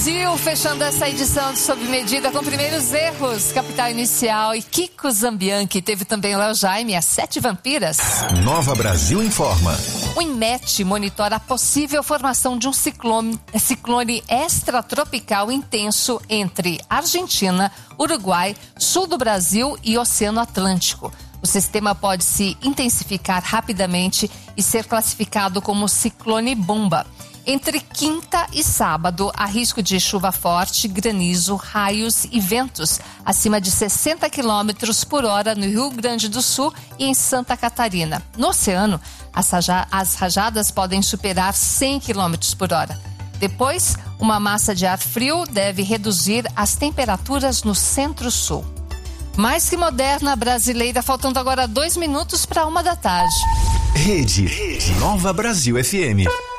Brasil, fechando essa edição de Sob Medida com primeiros erros, Capital Inicial e Kiko Zambianchi. Teve também o Léo Jaime, as 7 Vampiras. Nova Brasil informa. O INMET monitora a possível formação de um ciclone extratropical intenso entre Argentina, Uruguai, sul do Brasil e Oceano Atlântico. O sistema pode se intensificar rapidamente e ser classificado como ciclone bomba. Entre quinta e sábado, há risco de chuva forte, granizo, raios e ventos acima de 60 km por hora no Rio Grande do Sul e em Santa Catarina. No oceano, as rajadas podem superar 100 km por hora. Depois, uma massa de ar frio deve reduzir as temperaturas no centro-sul. Mais que moderna brasileira, faltando agora 2 minutos para 1 da tarde. Rede Nova Brasil FM.